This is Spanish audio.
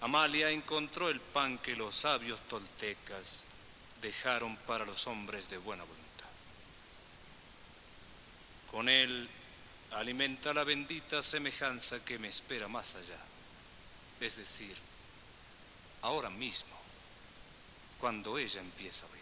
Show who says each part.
Speaker 1: Amalia encontró el pan que los sabios toltecas dejaron para los hombres de buena voluntad. Con él alimenta la bendita semejanza que me espera más allá, es decir, ahora mismo, cuando ella empieza a oír.